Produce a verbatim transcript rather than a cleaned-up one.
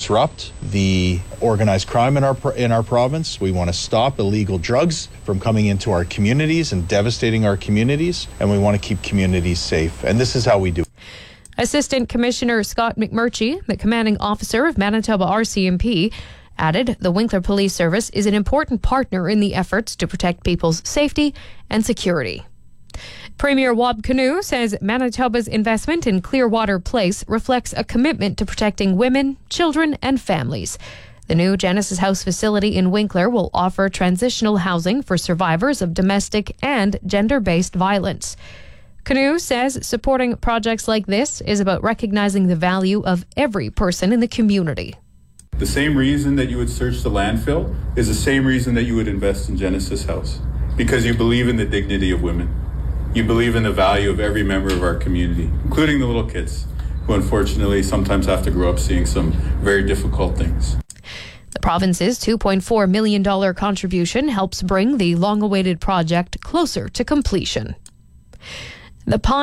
disrupt the organized crime in our in our province. We want to stop illegal drugs from coming into our communities and devastating our communities, and we want to keep communities safe. And this is how we do it. Assistant Commissioner Scott McMurtry, the commanding officer of Manitoba R C M P, added the Winkler Police Service is an important partner in the efforts to protect people's safety and security. Premier Wab Kinew says Manitoba's investment in Clearwater Place reflects a commitment to protecting women, children and families. The new Genesis House facility in Winkler will offer transitional housing for survivors of domestic and gender-based violence. Kinew says supporting projects like this is about recognizing the value of every person in the community. The same reason that you would search the landfill is the same reason that you would invest in Genesis House, because you believe in the dignity of women. You believe in the value of every member of our community, including the little kids, who unfortunately sometimes have to grow up seeing some very difficult things. The province's two point four million dollars contribution helps bring the long-awaited project closer to completion. The Pine